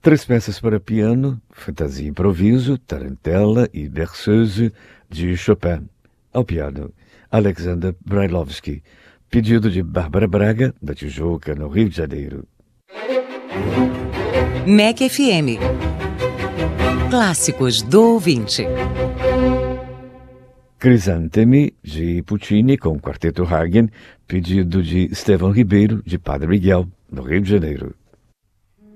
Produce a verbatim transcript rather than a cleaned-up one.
Três peças para piano, fantasia e improviso, tarantela e berceuse de Chopin. Ao piano, Alexander Brailovsky, pedido de Bárbara Braga, da Tijuca, no Rio de Janeiro. M E C F M. Clássicos do ouvinte. Crisantemi, de Puccini, com o Quarteto Hagen, pedido de Estevão Ribeiro, de Padre Miguel, no Rio de Janeiro.